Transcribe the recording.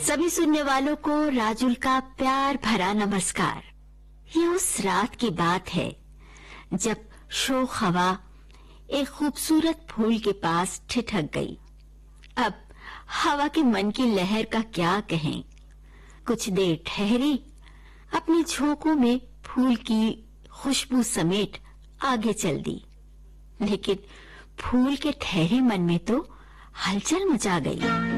सभी सुनने वालों को राजुल का प्यार भरा नमस्कार। ये उस रात की बात है जब शोख हवा एक खूबसूरत फूल के पास ठिठक गई। अब हवा के मन की लहर का क्या कहें। कुछ देर ठहरी, अपने झोंकों में फूल की खुशबू समेट आगे चल दी, लेकिन फूल के ठहरे मन में तो हलचल मचा गई।